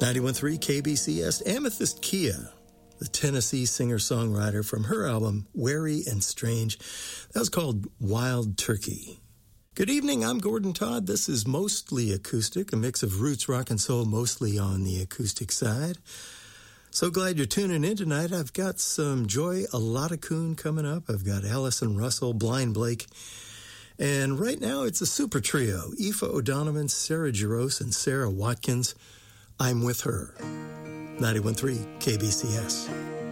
91.3 KBCS, Amethyst Kia, the Tennessee singer-songwriter, from her album Wary and Strange. That was called Wild Turkey. Good evening, I'm Gordon Todd. This is Mostly Acoustic, a mix of roots, rock, and soul, mostly on the acoustic side. So glad you're tuning in tonight. I've got some Joy Aladakun coming up. I've got Allison Russell, Blind Blake. And right now it's a super trio, Aoife O'Donovan, Sarah Jarosz, and Sarah Watkins. I'm With Her. 91.3 KBCS.